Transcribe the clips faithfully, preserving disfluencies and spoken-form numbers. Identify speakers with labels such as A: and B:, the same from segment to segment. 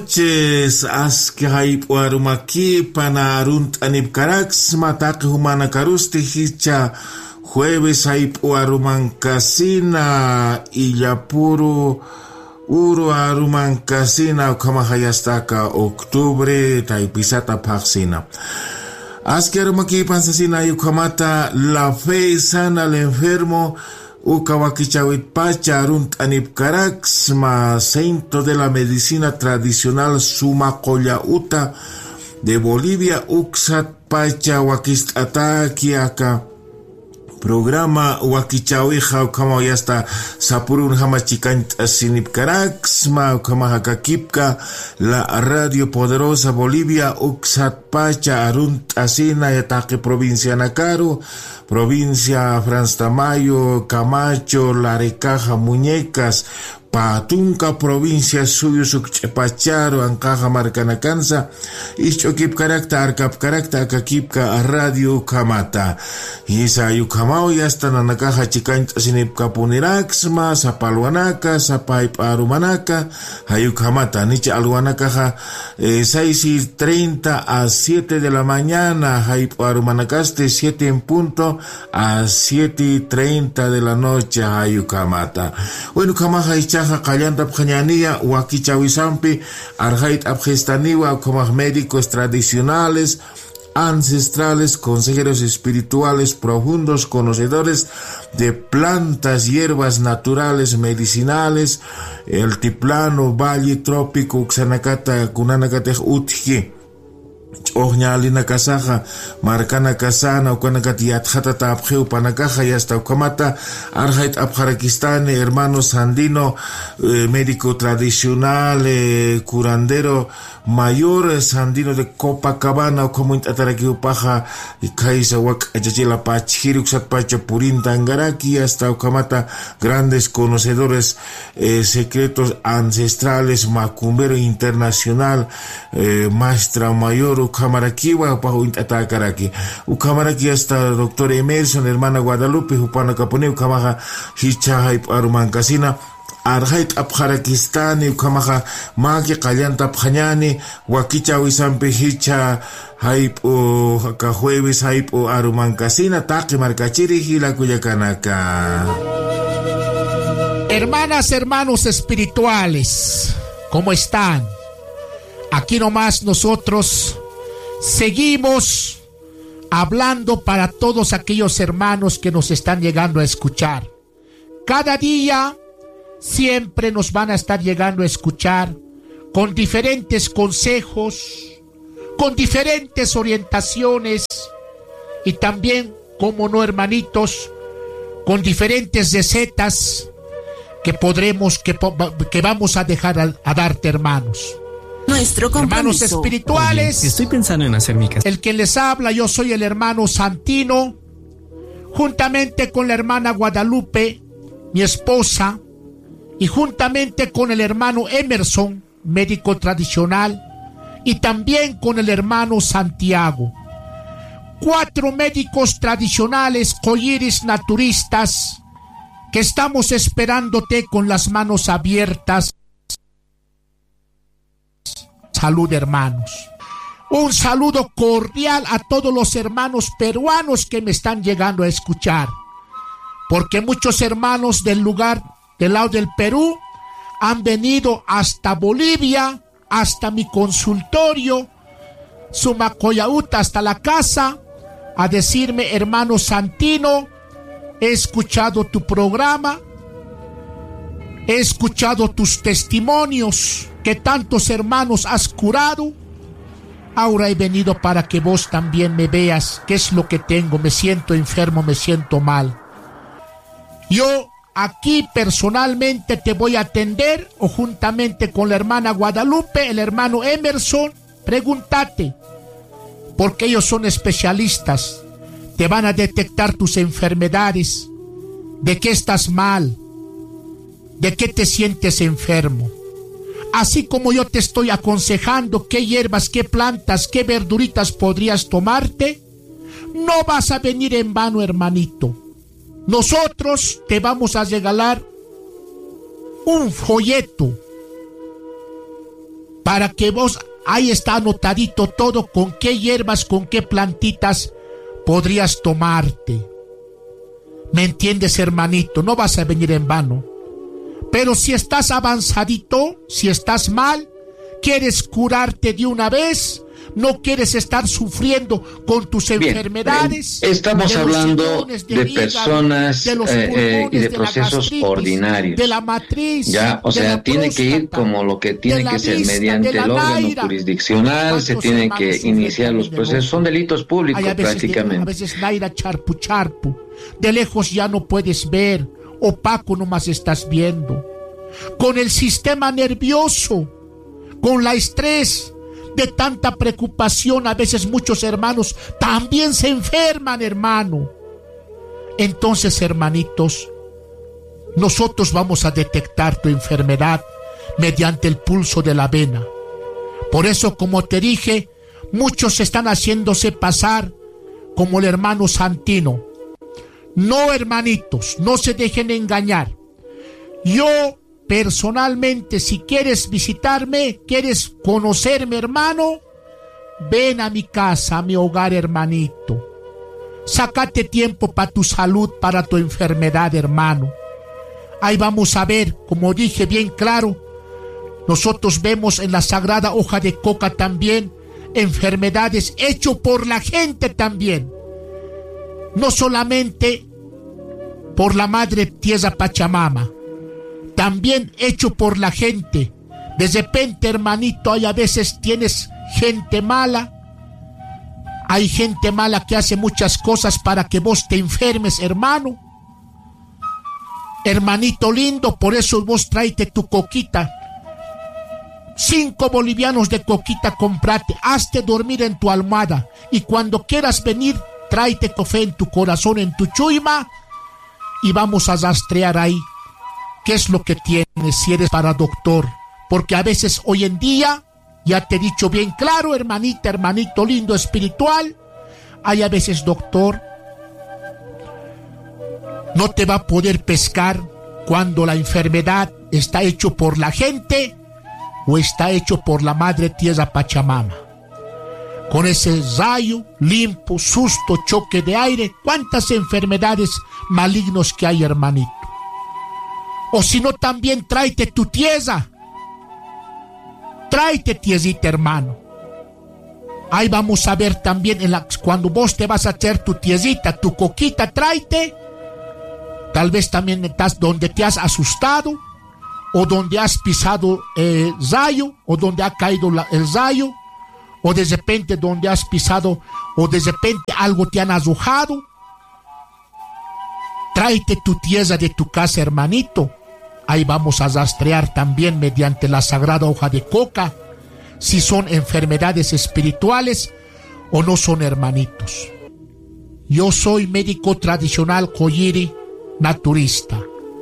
A: noches, aski haip warumaki panarunt anip karax mataki humana karusti hicha jueves haip warumankasina Illapuro uru arumankasina kama hayastaka octubre taipisata paxina. Aski arumaki pansasina yukamata la fe sana al enfermo Ukawakichawit pacha arunt anip karax ma centro de la medicina tradicional Sumacolla Uta de Bolivia uksat pacha wakistata kiaka programa wakichawija kama yasta sapurun hamachikant asinip karax ma kama hakakipka la radio poderosa Bolivia uksat pacha arunt asina yatake provincia Nacaro provincia Franz Tamayo, Camacho, La Recaja, Muñecas, Patunca, provincia Suyo, Suchepacharo, Ancaja, Marcanacanza, Ischokip Carakta, Arcap Carakta, Akakipka, Radio Kamata. Isa Yukamao, ya están en la caja chicanta sinip Capuniraxma, Zapaluanaca, Zapaip Arumanaka, Hayukamata, Nicha Aluanacaja, eh, seis y treinta a siete de la mañana, Haip Arumanacaste, siete en punto, a siete y treinta de la noche, Hayukamata. Bueno, Kamaha Ichaja, Kallanta Pjañanía, Wakichawisampi, Arjait Abgestaniwa, como médicos tradicionales, ancestrales, consejeros espirituales, profundos conocedores de plantas, hierbas naturales, medicinales, el tiplano, valle trópico, Xanacata, Kunanacate, Utji. Oñalina Kasaja, Marcana Kasana, Ukanakatiat Hatata Abgeu Panakaja y hasta Ukamata, Arjait Abjarakistán, hermano Sandino, eh, médico tradicional, eh, curandero mayor, eh, Sandino de Copacabana, o como Ataraki Upaja, y Kaisa Wak, Achachila Pachiruk Satpacha Purinta Angaraki, hasta Ukamata, grandes conocedores, eh, secretos ancestrales, macumbero internacional, eh, maestra mayor, Ukamaraki wa pahu atakaraki Ukamaraki hasta doctor Emerson hermana Guadalupe Upana Capone Ukamaha hicha haip arumankasina Arjait Abjarakistani Ukamaha Maki Kallanta Pjañani Wakicha Wisampe hicha haip o jueves haip o arumankasina Taki Marcachiri Hila Cuyacanaka.
B: Hermanas, hermanos espirituales, ¿cómo están? Aquí nomás nosotros seguimos hablando para todos aquellos hermanos que nos están llegando a escuchar. Cada día siempre nos van a estar llegando a escuchar con diferentes consejos, con diferentes orientaciones y también, como no hermanitos, con diferentes recetas que podremos, que, que vamos a dejar a, a darte, hermanos.
C: Nuestro
B: hermanos espirituales.
D: Oye, estoy pensando en hacer mi casa.
B: El que les habla, yo soy el hermano Santino, juntamente con la hermana Guadalupe, mi esposa, y juntamente con el hermano Emerson, médico tradicional, y también con el hermano Santiago. Cuatro médicos tradicionales, colliris naturistas, que estamos esperándote con las manos abiertas. Salud, hermanos. Un saludo cordial a todos los hermanos peruanos que me están llegando a escuchar, porque muchos hermanos del lugar, del lado del Perú, han venido hasta Bolivia, hasta mi consultorio, Sumacolla Uta, hasta la casa, a decirme: hermano Santino, he escuchado tu programa, he escuchado tus testimonios, que tantos hermanos has curado. Ahora he venido para que vos también me veas qué es lo que tengo. Me siento enfermo, me siento mal. Yo aquí personalmente te voy a atender, o juntamente con la hermana Guadalupe, el hermano Emerson. Pregúntate, porque ellos son especialistas. Te van a detectar tus enfermedades, de qué estás mal, de qué te sientes enfermo. Así como yo te estoy aconsejando qué hierbas, qué plantas, qué verduritas podrías tomarte, no vas a venir en vano, hermanito. Nosotros te vamos a regalar un folleto para que vos, ahí está anotadito todo, con qué hierbas, con qué plantitas podrías tomarte. ¿Me entiendes, hermanito? No vas a venir en vano. Pero si estás avanzadito, si estás mal, quieres curarte de una vez, no quieres estar sufriendo con tus Bien, enfermedades.
C: Estamos de hablando de, de hígado, personas de pulmones, eh, y de, de procesos gastritis, ordinarios.
B: De la matriz.
C: Ya, o sea, tiene próstata, que ir como lo que tiene que ser vista, mediante el órgano naira, jurisdiccional, se tienen que iniciar los procesos. Son delitos públicos a prácticamente.
B: De, a veces naira charpu charpu. De lejos ya no puedes ver, opaco nomás estás viendo. Con el sistema nervioso, con la estrés, de tanta preocupación, a veces muchos hermanos también se enferman, hermano. Entonces, hermanitos, nosotros vamos a detectar tu enfermedad mediante el pulso de la vena. Por eso, como te dije, muchos están haciéndose pasar como el hermano Santino. No, hermanitos, no se dejen engañar. Yo personalmente, si quieres visitarme, quieres conocerme, hermano, ven a mi casa, a mi hogar, hermanito. Sácate tiempo para tu salud, para tu enfermedad, hermano. Ahí vamos a ver, como dije bien claro, nosotros vemos en la sagrada hoja de coca también enfermedades hecho por la gente también. No solamente por la madre tierra Pachamama, también hecho por la gente. De repente, hermanito, hay a veces tienes gente mala. Hay gente mala que hace muchas cosas para que vos te enfermes, hermano. Hermanito lindo, por eso vos tráete tu coquita. Cinco bolivianos de coquita comprate. Hazte dormir en tu almohada. Y cuando quieras venir, tráete café en tu corazón, en tu chuima. Y vamos a rastrear ahí qué es lo que tienes, si eres para doctor. Porque a veces hoy en día, ya te he dicho bien claro, hermanita, hermanito lindo espiritual, hay a veces doctor, no te va a poder pescar cuando la enfermedad está hecho por la gente o está hecho por la madre tierra Pachamama. Con ese rayo, limpo, susto, choque de aire, cuántas enfermedades malignos que hay, hermanito. O si no, también tráete tu tierra. Tráete tiesita, hermano. Ahí vamos a ver también, en la, cuando vos te vas a hacer tu tiesita, tu coquita, tráete. Tal vez también estás donde te has asustado, o donde has pisado el rayo, o donde ha caído la, el rayo, o de repente donde has pisado, o de repente algo te han arrojado. Tráete tu tierra de tu casa, hermanito. Ahí vamos a rastrear también mediante la sagrada hoja de coca si son enfermedades espirituales o no son, hermanitos. Yo soy médico tradicional Colliri, naturista,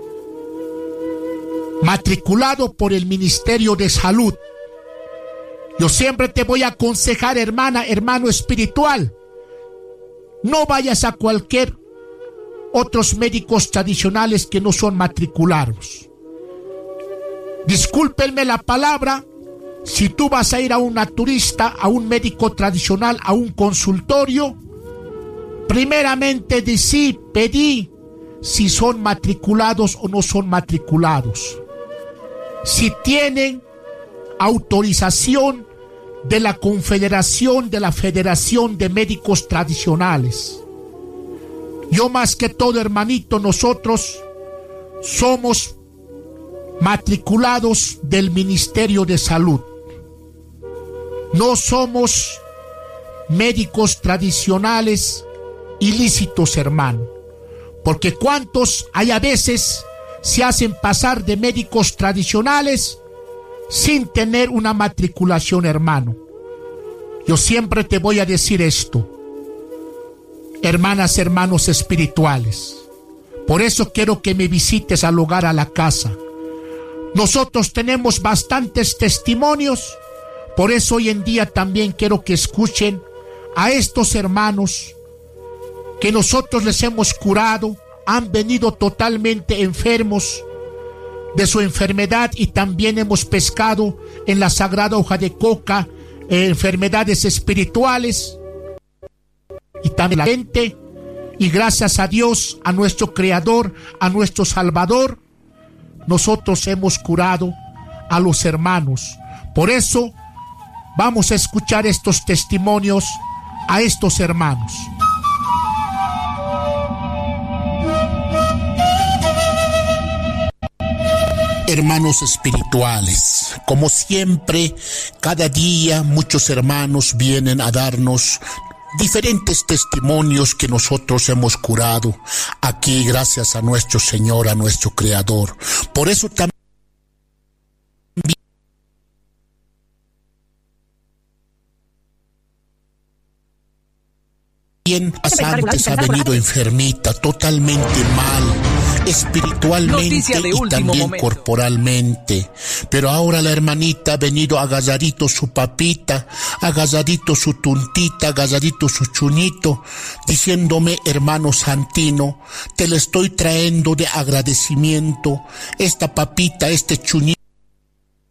B: matriculado por el Ministerio de Salud. Yo siempre te voy a aconsejar, hermana, hermano espiritual, no vayas a cualquier otros médicos tradicionales que no son matriculados. Discúlpenme la palabra, si tú vas a ir a un naturista, a un médico tradicional, a un consultorio, primeramente decí, pedí si son matriculados o no son matriculados. Si tienen autorización de la Confederación de la Federación de Médicos Tradicionales. Yo más que todo, hermanito, nosotros somos matriculados del Ministerio de Salud. No somos médicos tradicionales ilícitos, hermano. Porque cuántos hay a veces se hacen pasar de médicos tradicionales sin tener una matriculación, hermano. Yo siempre te voy a decir esto, hermanas, hermanos espirituales. Por eso quiero que me visites al hogar, a la casa. Nosotros tenemos bastantes testimonios. Por eso hoy en día también quiero que escuchen a estos hermanos que nosotros les hemos curado, han venido totalmente enfermos, de su enfermedad, y también hemos pescado en la sagrada hoja de coca eh, enfermedades espirituales y también la gente, y gracias a Dios, a nuestro Creador, a nuestro Salvador, nosotros hemos curado a los hermanos. Por eso vamos a escuchar estos testimonios a estos hermanos.
D: Hermanos espirituales, como siempre, cada día muchos hermanos vienen a darnos diferentes testimonios que nosotros hemos curado aquí gracias a nuestro Señor, a nuestro Creador. Por eso también antes ha venido enfermita, totalmente mal, espiritualmente y también momento. corporalmente. Pero ahora la hermanita ha venido agalladito su papita, agalladito su tuntita, agalladito su chuñito, diciéndome: hermano Santino, te le estoy trayendo de agradecimiento esta papita, este chuñito